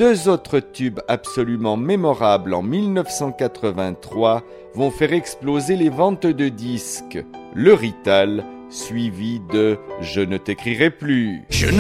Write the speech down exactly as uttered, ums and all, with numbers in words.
Deux autres tubes absolument mémorables en mille neuf cent quatre-vingt-trois vont faire exploser les ventes de disques. Le Rital, suivi de « Je ne t'écrirai plus ». Je ne